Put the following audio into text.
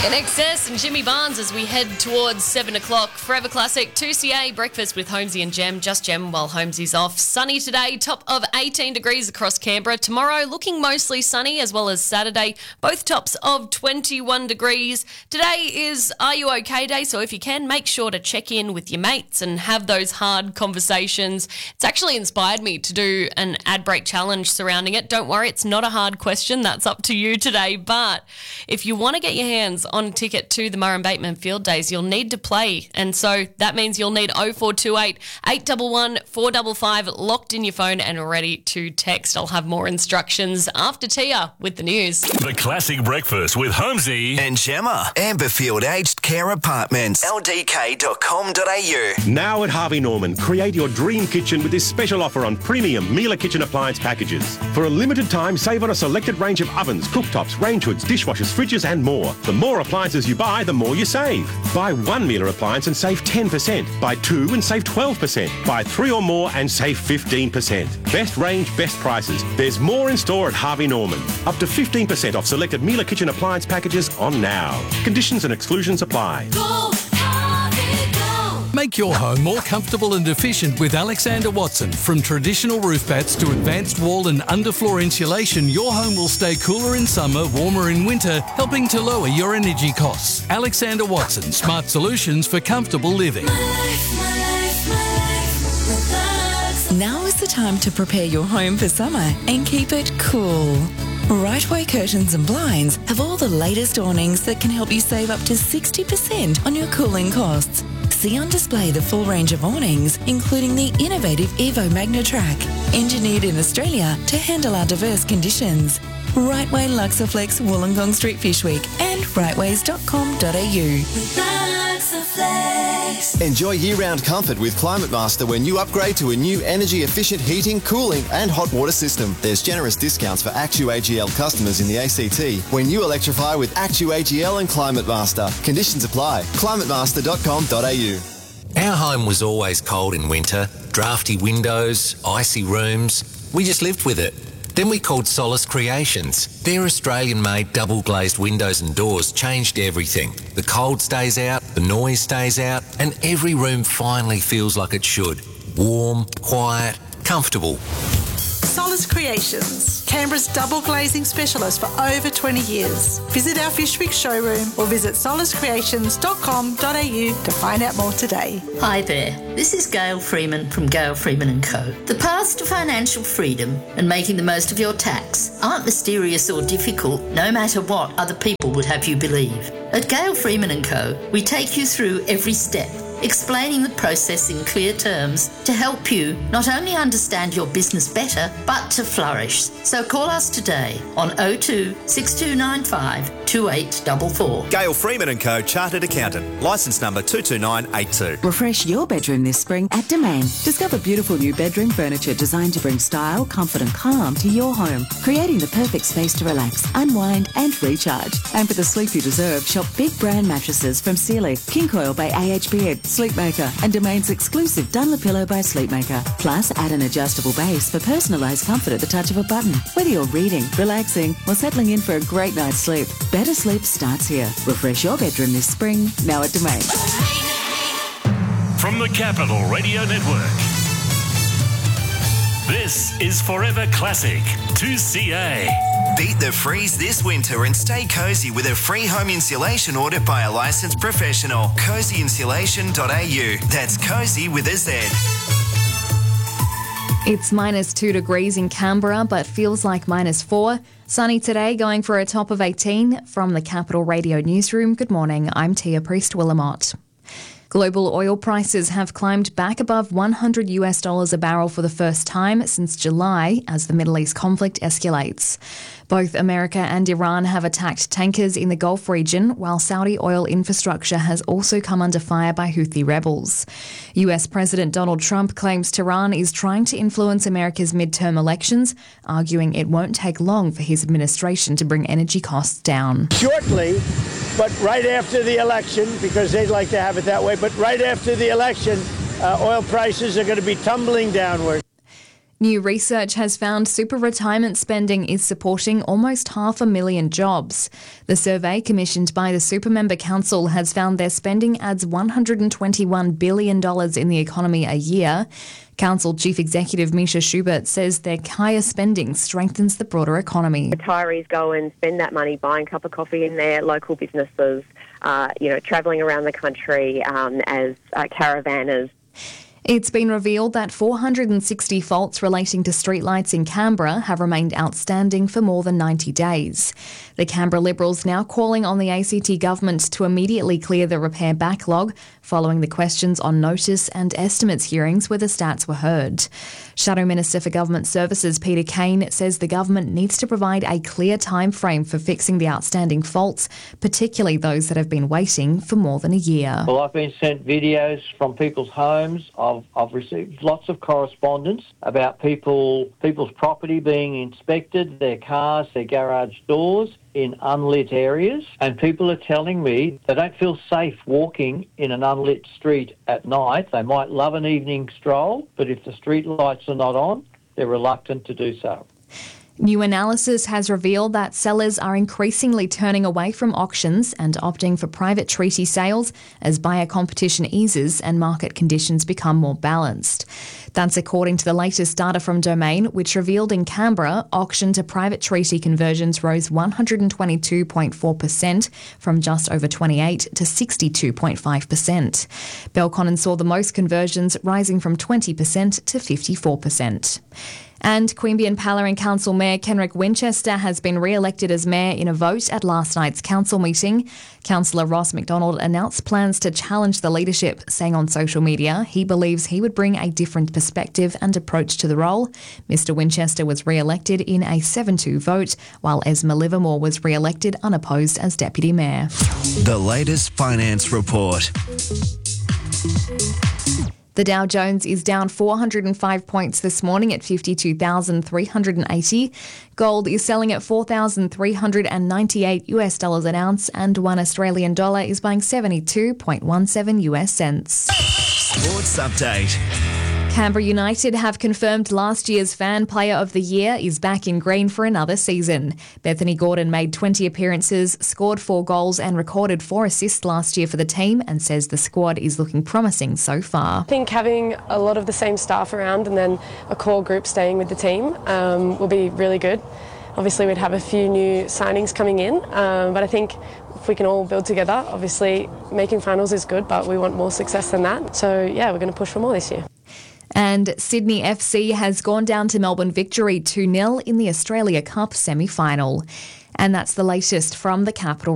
In excess and Jimmy Barnes as we head towards 7 o'clock. Forever Classic 2CA breakfast with Holmesy and Jem. Just Jem while Holmesy's off. Sunny today, top of 18 degrees across Canberra. Tomorrow looking mostly sunny, as well as Saturday, both tops of 21 degrees. Today is Are You OK Day, so if you can, make sure to check in with your mates and have those hard conversations. It's actually inspired me to do an ad break challenge surrounding it. Don't worry, it's not a hard question. That's up to you today. But if you want to get your hands on a ticket to the Murray Bateman Field Days, you'll need to play. And so that means you'll need 0428 811 455 locked in your phone and ready to text. I'll have more instructions after Tia with the news. The Classic Breakfast with Holmesy and Gemma. Amberfield Aged Care Apartments. ldk.com.au. Now at Harvey Norman, create your dream kitchen with this special offer on premium Miele kitchen appliance packages. For a limited time, save on a selected range of ovens, cooktops, range hoods, dishwashers, fridges and more. The more appliances you buy, the more you save. Buy one Miele appliance and save 10%. Buy two and save 12%. Buy three or more and save 15%. Best range, best prices. There's more in store at Harvey Norman. Up to 15% off selected Miele kitchen appliance packages on now. Conditions and exclusions apply. Go, Harvey, go. Make your home more comfortable and efficient with Alexander Watson. From traditional roof bats to advanced wall and underfloor insulation, your home will stay cooler in summer, warmer in winter, helping to lower your energy costs. Alexander Watson, smart solutions for comfortable living. Now is the time to prepare your home for summer and keep it cool. Rightway Curtains and Blinds have all the latest awnings that can help you save up to 60% on your cooling costs. See on display the full range of awnings, including the innovative Evo Magnatrack, engineered in Australia to handle our diverse conditions. Rightway Luxaflex Wollongong Street Fish Week and rightways.com.au. Enjoy year-round comfort with Climate Master when you upgrade to a new energy-efficient heating, cooling and hot water system. There's generous discounts for ActuAGL customers in the ACT when you electrify with ActuAGL and Climate Master. Conditions apply. climatemaster.com.au. Our home was always cold in winter, drafty windows, icy rooms. We just lived with it. Then we called Solace Creations. Their Australian-made double-glazed windows and doors changed everything. The cold stays out, the noise stays out, and every room finally feels like it should. Warm, quiet, comfortable. Solace Creations, Canberra's double glazing specialist for over 20 years. Visit our Fishwick showroom or visit solacecreations.com.au to find out more today. Hi there, this is Gail Freeman from Gail Freeman & Co. The paths to financial freedom and making the most of your tax aren't mysterious or difficult, no matter what other people would have you believe. At Gail Freeman & Co, we take you through every step, explaining the process in clear terms to help you not only understand your business better, but to flourish. So call us today on 02 6295 2844. Gail Freeman & Co, Chartered Accountant, licence number 22982. Refresh your bedroom this spring at Domain. Discover beautiful new bedroom furniture designed to bring style, comfort and calm to your home, creating the perfect space to relax, unwind and recharge. And for the sleep you deserve, shop big brand mattresses from Sealy, King Coil by AH Beard, Sleepmaker and Domain's exclusive Dunlopillow by Sleepmaker. Plus, add an adjustable base for personalised comfort at the touch of a button. Whether you're reading, relaxing or settling in for a great night's sleep, better sleep starts here. Refresh your bedroom this spring, now at Domain. from the Capital Radio Network. This is Forever Classic 2CA. Beat the freeze this winter and stay cosy with a free home insulation audit by a licensed professional. cozyinsulation.au. That's cozy with a Z. It's -2 degrees in Canberra, but feels like -4. Sunny today, going for a top of 18. From the Capital Radio Newsroom, good morning, I'm Tia Priest-Willamott. Global oil prices have climbed back above $100 a barrel for the first time since July as the Middle East conflict escalates. Both America and Iran have attacked tankers in the Gulf region, while Saudi oil infrastructure has also come under fire by Houthi rebels. US President Donald Trump claims Tehran is trying to influence America's midterm elections, arguing it won't take long for his administration to bring energy costs down. Shortly, but right after the election, because they'd like to have it that way, but right after the election, oil prices are going to be tumbling downward. New research has found super retirement spending is supporting almost 500,000 jobs. The survey commissioned by the Super Member Council has found their spending adds $121 billion in the economy a year. Council Chief Executive Misha Schubert says their higher spending strengthens the broader economy. Retirees go and spend that money buying a cup of coffee in their local businesses, travelling around the country as caravanners. It's been revealed that 460 faults relating to streetlights in Canberra have remained outstanding for more than 90 days. The Canberra Liberals now calling on the ACT government to immediately clear the repair backlog following the questions on notice and estimates hearings where the stats were heard. Shadow Minister for Government Services Peter Kane says the government needs to provide a clear time frame for fixing the outstanding faults, particularly those that have been waiting for more than a year. Well, I've been sent videos from people's homes. I've received lots of correspondence about people's property being inspected, their cars, their garage doors in unlit areas, and people are telling me they don't feel safe walking in an unlit street at night. They might love an evening stroll, but if the street lights are not on, they're reluctant to do so. New analysis has revealed that sellers are increasingly turning away from auctions and opting for private treaty sales as buyer competition eases and market conditions become more balanced. That's according to the latest data from Domain, which revealed in Canberra, auction to private treaty conversions rose 122.4% from just over 28 to 62.5%. Belconnen saw the most conversions, rising from 20% to 54%. And Queanbeyan Pallaring Council Mayor Kenrick Winchester has been re-elected as mayor in a vote at last night's council meeting. Councillor Ross McDonald announced plans to challenge the leadership, saying on social media he believes he would bring a different perspective and approach to the role. Mr Winchester was re-elected in a 7-2 vote, while Esma Livermore was re-elected unopposed as deputy mayor. The latest finance report. The Dow Jones is down 405 points this morning at 52,380. Gold is selling at $4,398 an ounce, and $1 Australian dollar is buying 72.17 US cents. Sports update. Canberra United have confirmed last year's Fan Player of the Year is back in green for another season. Bethany Gordon made 20 appearances, scored 4 goals and recorded 4 assists last year for the team, and says the squad is looking promising so far. I think having a lot of the same staff around and then a core group staying with the team will be really good. Obviously we'd have a few new signings coming in, but I think if we can all build together, obviously making finals is good, but we want more success than that. So yeah, we're going to push for more this year. And Sydney FC has gone down to Melbourne Victory 2-0 in the Australia Cup semi-final. And that's the latest from the capital.